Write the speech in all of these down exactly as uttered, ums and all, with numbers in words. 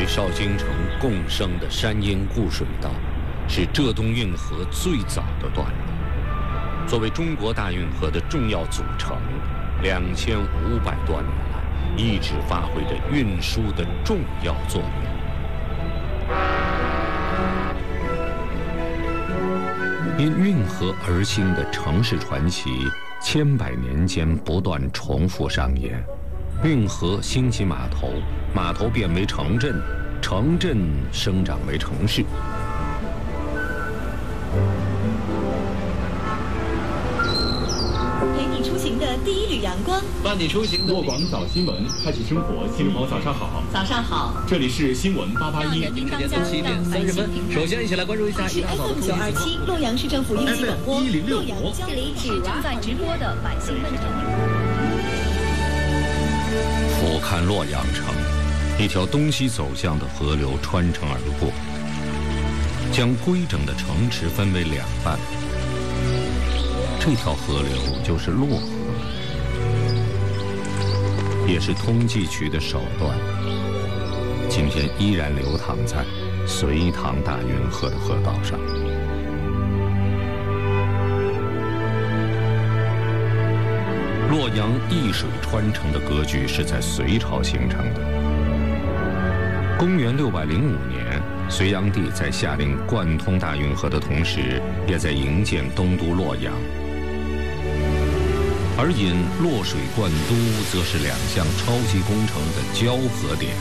与绍兴城共生的山阴固水道，是浙东运河最早的段落。作为中国大运河的重要组成，两千五百多年来一直发挥着运输的重要作用。因运河而兴的城市传奇，千百年间不断重复上演。运河兴起码头，码头变为城镇，城镇生长为城市。 陪你出行的第一缕阳光， 伴你出行的洛广早新闻，开启生活。听众朋友，早上好。 早上好， 这里是新闻八八一。 人民当家， 七点三十分。首先，一起来关注一下一大早的 F M 九二七，洛阳市政府应急广播，洛阳这里是正在直播的百姓问政。 俯瞰洛阳城，一条东西走向的河流穿城而过，将规整的城池分为两半。这条河流就是洛河，也是通济渠的首段，今天依然流淌在隋唐大运河的河道上。洛阳易水穿城的格局是在隋朝形成的。公元六百零五年，隋炀帝在下令贯通大运河的同时，也在营建东都洛阳。而引洛水贯都，则是两项超级工程的交合点。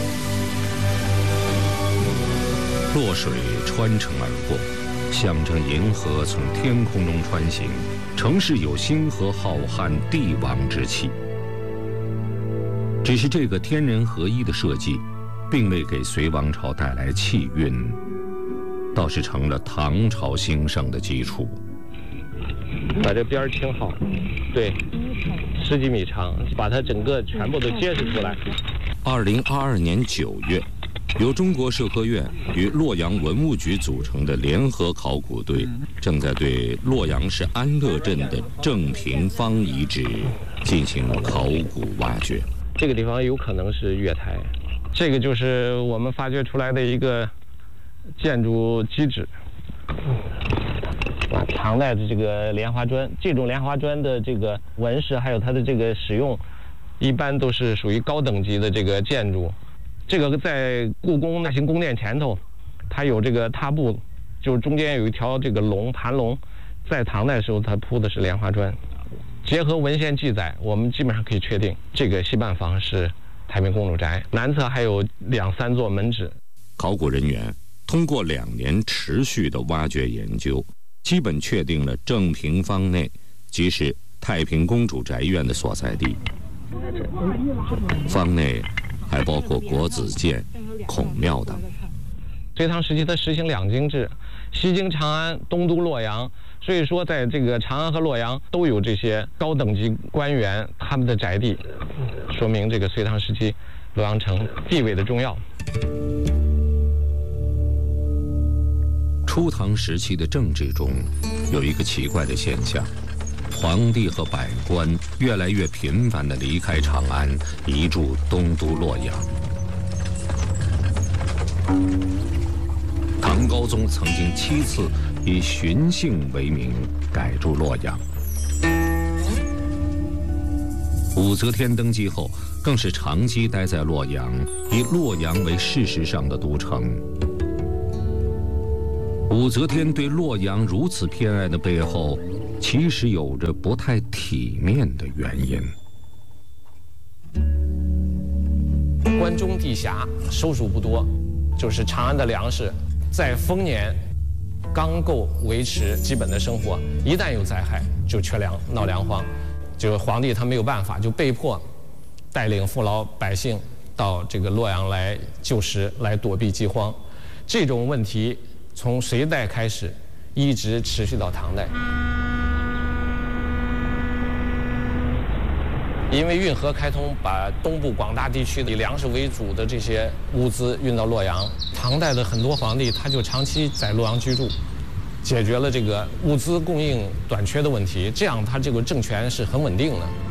洛水穿城而过，象征银河从天空中穿行，城市有星河浩瀚、帝王之气。只是这个天人合一的设计，并未给隋王朝带来气运，倒是成了唐朝兴盛的基础。 把这边儿清好，对，十几米长，把它整个全部都揭示出来。 二零二二年九月，由中国社科院与洛阳文物局组成的联合考古队，正在对洛阳市安乐镇的正平坊遗址进行考古挖掘。 这个地方有可能是月台，这个就是我们发掘出来的一个建筑基址。啊，唐代的这个莲花砖，这种莲花砖的这个纹饰，还有它的这个使用，一般都是属于高等级的这个建筑。这个在故宫大型宫殿前头，它有这个踏步，就是中间有一条这个龙盘龙，在唐代的时候它铺的是莲花砖。结合文献记载，我们基本上可以确定，这个西半房是太平公主宅，南侧还有两三座门址。 考古人员通过两年持续的挖掘研究，基本确定了正平坊内即是太平公主宅院的所在地。坊内还包括国子监、孔庙等。 隋唐时期它实行两京制，西京长安，东都洛阳，所以说在这个长安和洛阳都有这些高等级官员他们的宅地，说明这个隋唐时期洛阳城地位的重要。 初唐时期的政治中有一个奇怪的现象，皇帝和百官越来越频繁地离开长安，移驻东都洛阳。唐高宗曾经七次以巡幸为名改驻洛阳。武则天登基后，更是长期待在洛阳，以洛阳为事实上的都城。武则天对洛阳如此偏爱的背后，其实有着不太体面的原因。 关中地狭，收入不多，就是长安的粮食在丰年刚够维持基本的生活，一旦有灾害就缺粮，闹粮荒，就是皇帝他没有办法，就被迫带领父老百姓到这个洛阳来救食，来躲避饥荒。这种问题从隋代开始，一直持续到唐代。因为运河开通，把东部广大地区以粮食为主的这些物资运到洛阳。唐代的很多皇帝他就长期在洛阳居住，解决了这个物资供应短缺的问题，这样他这个政权是很稳定的。